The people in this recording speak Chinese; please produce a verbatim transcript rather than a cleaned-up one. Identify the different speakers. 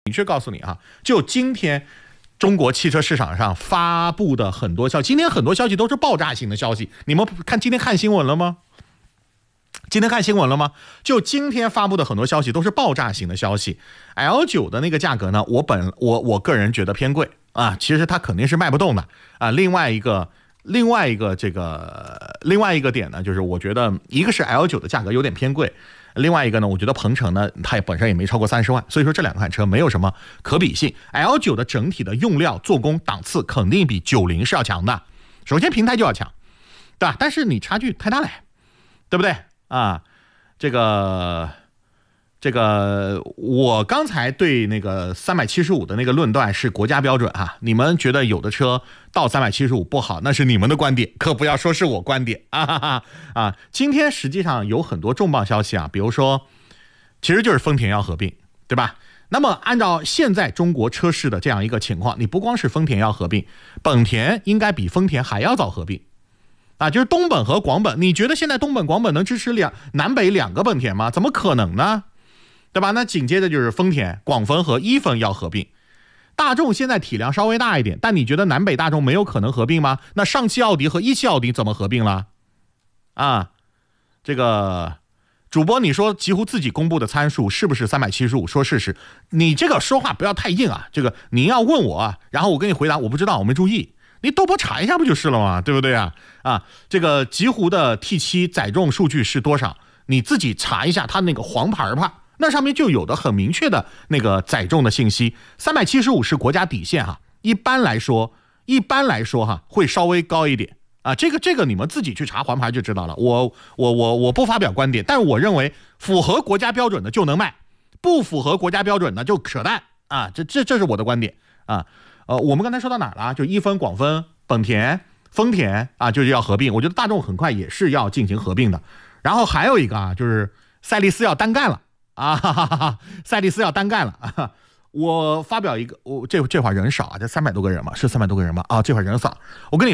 Speaker 1: 明确告诉你啊，就今天中国汽车市场上发布的很多消息，今天很多消息都是爆炸性的消息。你们看今天看新闻了吗？今天看新闻了吗？就今天发布的很多消息都是爆炸型的消息。L 九 的那个价格呢，我本我我个人觉得偏贵啊，其实它肯定是卖不动的啊。另外一个另外一个这个另外一个点呢，就是我觉得一个是 L 九 的价格有点偏贵，另外一个呢，我觉得鹏程呢，它也本身也没超过三十万，所以说这两款车没有什么可比性。L 九 的整体的用料、做工、档次肯定比九零是要强的，首先平台就要强，对吧？但是你差距太大了，对不对？啊，这个，这个，我刚才对那个三百七十五的那个论断是国家标准哈、啊，你们觉得有的车到三百七十五不好，那是你们的观点，可不要说是我观点啊哈哈啊！今天实际上有很多重磅消息啊，比如说，其实就是丰田要合并，对吧？那么按照现在中国车市的这样一个情况，你不光是丰田要合并，本田应该比丰田还要早合并。啊，就是东本和广本，你觉得现在东本、广本能支持两南北两个本田吗？怎么可能呢？对吧？那紧接着就是丰田、广丰和一丰要合并。大众现在体量稍微大一点，但你觉得南北大众没有可能合并吗？那上汽奥迪和一汽奥迪怎么合并了？啊，这个主播你说几乎自己公布的参数是不是三百七十五？说事实，你这个说话不要太硬啊。这个你要问我啊，然后我跟你回答，我不知道，我没注意。你豆瓣查一下不就是了吗？对不对啊？啊，这个极狐的 T 七 载重数据是多少？你自己查一下它那个黄牌吧，那上面就有的很明确的那个载重的信息。三百七十五是国家底线哈，一般来说，一般来说哈会稍微高一点啊。这个这个你们自己去查黄牌就知道了。我我我我不发表观点，但是我认为符合国家标准的就能卖，不符合国家标准的就扯淡啊。这这这是我的观点啊。呃，我们刚才说到哪儿了？就一丰、广丰、本田、丰田啊，就是要合并。我觉得大众很快也是要进行合并的。然后还有一个啊，就是赛力斯要单干了啊，哈哈哈，赛力斯要单干了。啊、我发表一个，我这这会儿人少啊，这三百多个人嘛，是三百多个人吗？啊，这会儿人少。我跟你。